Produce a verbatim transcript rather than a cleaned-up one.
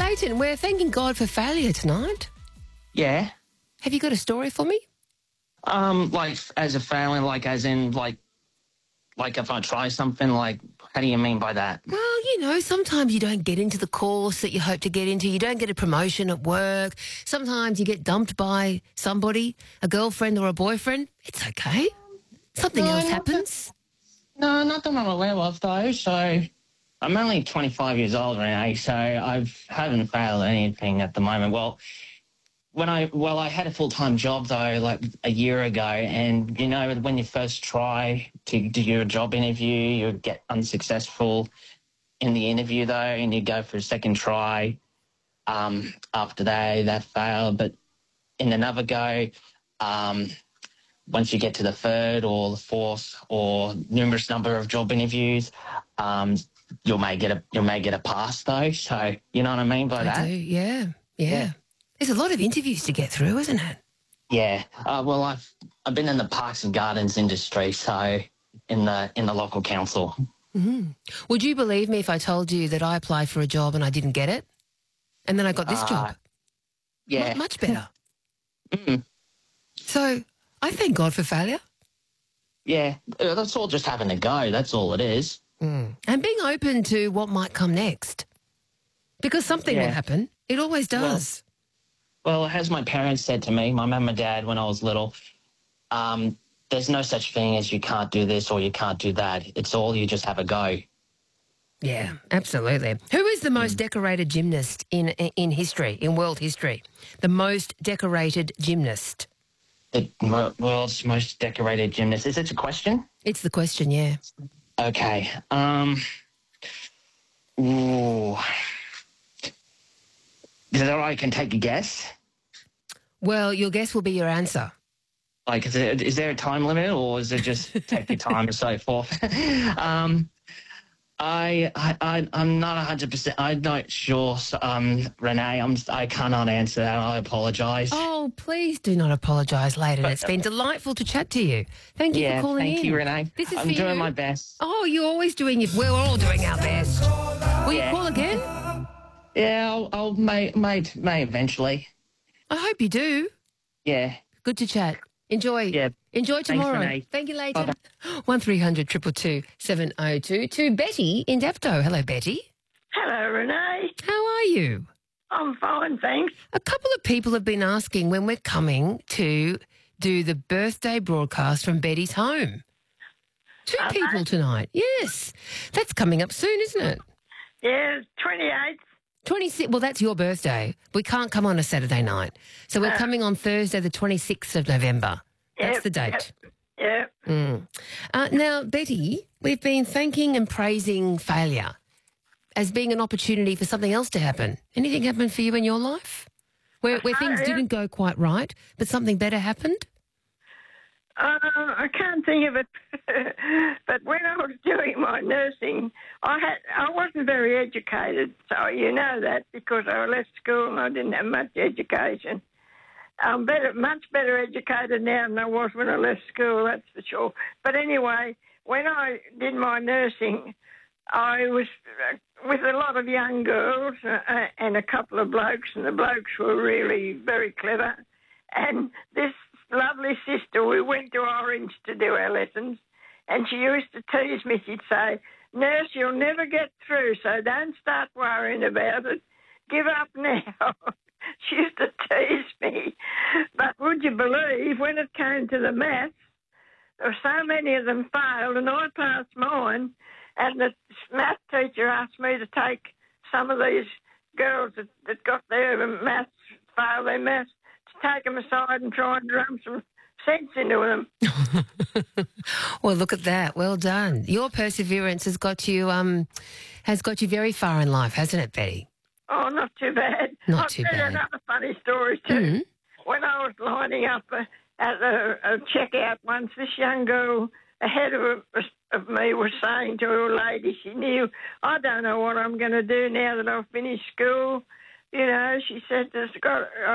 Leighton, we're thanking God for failure tonight. Yeah. Have you got a story for me? Um, like as a failing, like as in like, like if I try something, like how do you mean by that? Well, you know, sometimes you don't get into the course that you hope to get into. You don't get a promotion at work. Sometimes you get dumped by somebody, a girlfriend or a boyfriend. It's okay. Something No, else not that- happens. No, not that I'm aware of though. So I'm only twenty-five years old, Renee. So I haven't failed anything at the moment. Well, when I well, I had a full time job though, like a year ago, and you know, when you first try to do your job interview, you get unsuccessful in the interview though, and you go for a second try. Um, after that, that failed, but in another go, um, once you get to the third or the fourth or numerous number of job interviews, um, you may get a you may get a pass though. So you know what I mean by I that? do, yeah, yeah. Yeah. There's a lot of interviews to get through, isn't it? Yeah. Uh, well, I've I've been in the parks and gardens industry, so in the in the local council. Mm-hmm. Would you believe me if I told you that I applied for a job and I didn't get it? And then I got this Uh, job? Yeah. M- much better. Mm, So I thank God for failure. yeah. Uh, That's all just having a go. That's all it is. Mm. And being open to what might come next. Because something will Yeah. happen. It always does. Well, as my parents said to me, my mum and dad, when I was little, um, there's no such thing as you can't do this or you can't do that. It's all you just have a go. Yeah, absolutely. Who is the most decorated gymnast in in history, in world history? The most decorated gymnast? The mo- world's most decorated gymnast. Is it a question? It's the question, yeah. Okay. Um. Ooh. Is it all right? I can take a guess. Well, your guess will be your answer. Like, is there, is there a time limit, or is it just take your time and so forth? um, I, I, I, I'm not a hundred percent. I'm not sure. So, um, Renee, I'm, I cannot answer that. I apologise. Oh, please do not apologise, Leighton. It's been delightful to chat to you. Thank you Yeah, for calling thank in. you, Renee. This is I'm for doing you. my best. Oh, you're always doing your... We're all doing our best. Will Yeah. you call again? Yeah, I'll, I'll may, may, may eventually. I hope you do. Yeah. Good to chat. Enjoy. Yeah. Enjoy tomorrow. Renee. Thank you, Leighton. Bye-bye. One three hundred two two two seven oh two. To Betty in Dapto. Hello, Betty. Hello, Renee. How are you? I'm fine, thanks. A couple of people have been asking when we're coming to do the birthday broadcast from Betty's home. Two Are people they? tonight. Yes. That's coming up soon, isn't it? Yeah, twenty-eighth. twenty-six. Well, that's your birthday. We can't come on a Saturday night. So we're Uh, coming on Thursday, the twenty-sixth of November. That's Yep, the date. Yeah. Mm. Uh, now, Betty, we've been thanking and praising failure as being an opportunity for something else to happen. Anything happened for you in your life where, where things Uh, yeah. didn't go quite right, but something better happened? Uh, I can't think of it, but when I was doing my nursing, I had I wasn't very educated, so you know that because I left school and I didn't have much education. I'm better, much better educated now than I was when I left school, that's for sure. But anyway, when I did my nursing, I was uh, with a lot of young girls uh, and a couple of blokes, and the blokes were really very clever. And this lovely sister, we went to Orange to do our lessons, and she used to tease me. She'd say, "Nurse, you'll never get through, so don't start worrying about it. Give up now." She used to tease me. But would you believe, when it came to the maths, there were so many of them failed, and I passed mine, and the math teacher asked me to take some of these girls that, that got their maths, failed their maths, to take them aside and try and drum some sense into them. Well, look at that. Well done. Your perseverance has got you um, has got you very far in life, hasn't it, Betty? Oh, not too bad. Not I'll too tell you bad. another funny story too. Mhm. When I was lining up uh, at a, a checkout once, this young girl ahead of, of me was saying to a lady she knew, "I don't know what I'm going to do now that I've finished school." You know, she said, "There's got